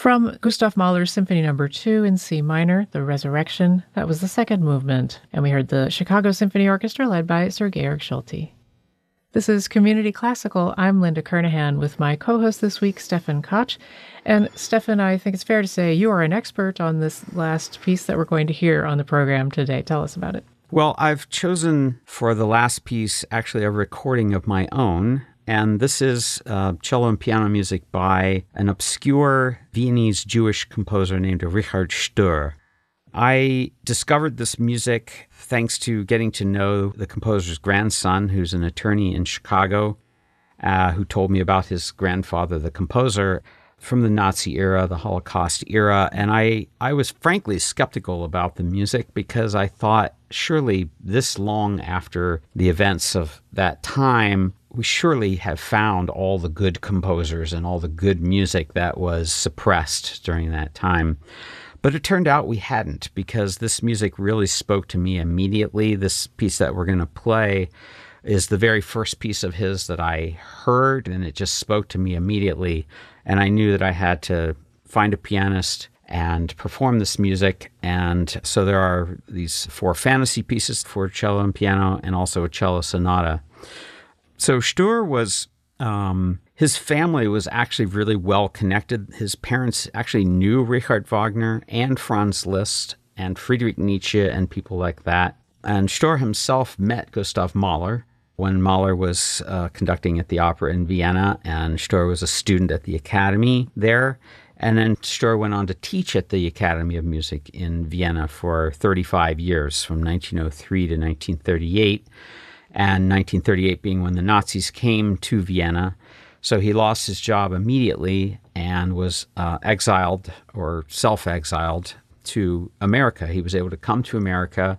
From Gustav Mahler's Symphony No. 2 in C minor, The Resurrection, that was the second movement, and we heard the Chicago Symphony Orchestra led by Sir Georg Solti. This is Community Classical. I'm Linda Kernahan with my co-host this week, Stefan Koch. And Stefan, I think it's fair to say you are an expert on this last piece that we're going to hear on the program today. Tell us about it. Well, I've chosen for the last piece actually a recording of my own. And this is cello and piano music by an obscure Viennese Jewish composer named Richard Stoehr. I discovered this music thanks to getting to know the composer's grandson, who's an attorney in Chicago, who told me about his grandfather, the composer, from the Nazi era, the Holocaust era. And I was frankly skeptical about the music because I thought surely this long after the events of that time, we surely have found all the good composers and all the good music that was suppressed during that time. But it turned out we hadn't, because this music really spoke to me immediately. This piece that we're going to play is the very first piece of his that I heard, and it just spoke to me immediately. And I knew that I had to find a pianist and perform this music. And so there are these 4 fantasy pieces for cello and piano, and also a cello sonata. So Stoehr was... his family was actually really well connected. His parents actually knew Richard Wagner and Franz Liszt and Friedrich Nietzsche and people like that. And Stoehr himself met Gustav Mahler when Mahler was conducting at the opera in Vienna, and Stoehr was a student at the Academy there. And then Stoehr went on to teach at the Academy of Music in Vienna for 35 years, from 1903 to 1938. And 1938 being when the Nazis came to Vienna. So he lost his job immediately and was exiled or self-exiled to America. He was able to come to America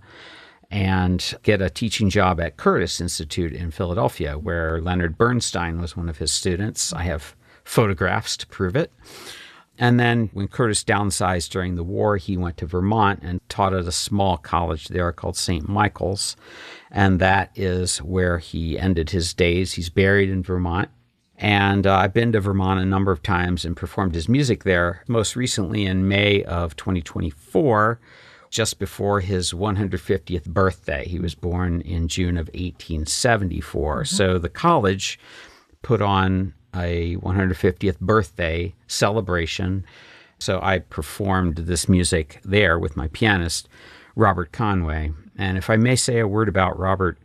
and get a teaching job at Curtis Institute in Philadelphia, where Leonard Bernstein was one of his students. I have photographs to prove it. And then when Curtis downsized during the war, he went to Vermont and taught at a small college there called St. Michael's. And that is where he ended his days. He's buried in Vermont. And I've been to Vermont a number of times and performed his music there, most recently in May of 2024, just before his 150th birthday. He was born in June of 1874. Mm-hmm. So the college put on a 150th birthday celebration. So I performed this music there with my pianist, Robert Conway. And if I may say a word about Robert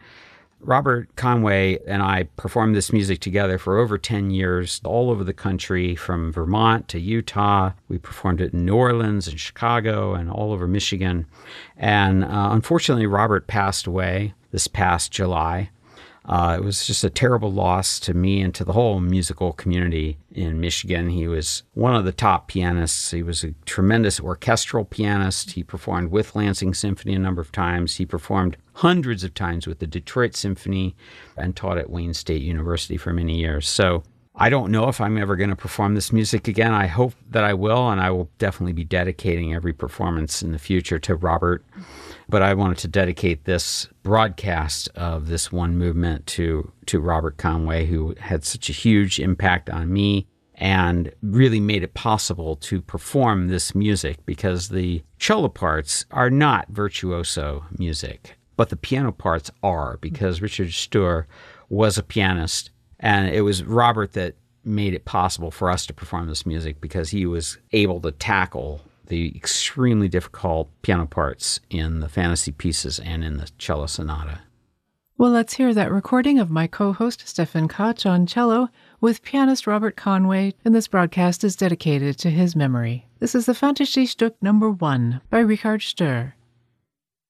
Conway and I performed this music together for over 10 years, all over the country, from Vermont to Utah. We performed it in New Orleans and Chicago and all over Michigan. And unfortunately, Robert passed away this past July. It was just a terrible loss to me and to the whole musical community in Michigan. He was one of the top pianists. He was a tremendous orchestral pianist. He performed with Lansing Symphony a number of times. He performed hundreds of times with the Detroit Symphony and taught at Wayne State University for many years. So I don't know if I'm ever going to perform this music again. I hope that I will, and I will definitely be dedicating every performance in the future to Robert. But I wanted to dedicate this broadcast of this one movement to Robert Conway, who had such a huge impact on me and really made it possible to perform this music, because the cello parts are not virtuoso music, but the piano parts are, because Richard Stoehr was a pianist. And it was Robert that made it possible for us to perform this music, because he was able to tackle the extremely difficult piano parts in the fantasy pieces and in the cello sonata. Well, let's hear that recording of my co-host Stefan Koch on cello with pianist Robert Conway, and this broadcast is dedicated to his memory. This is the Fantasiestück No. 1 by Richard Stoehr.